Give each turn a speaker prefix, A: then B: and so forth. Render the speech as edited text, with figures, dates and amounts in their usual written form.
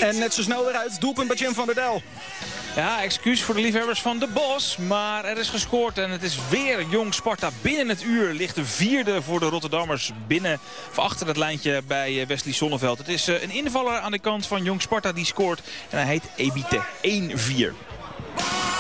A: En net zo snel weer uit. Doelpunt bij Jim van der Del.
B: Ja, excuus voor de liefhebbers van de Bos. Maar er is gescoord en het is weer Jong Sparta. Binnen het uur ligt de vierde voor de Rotterdammers binnen of achter het lijntje bij Wesley Sonneveld. Het is een invaller aan de kant van Jong Sparta die scoort. En hij heet Ebite. 1-4.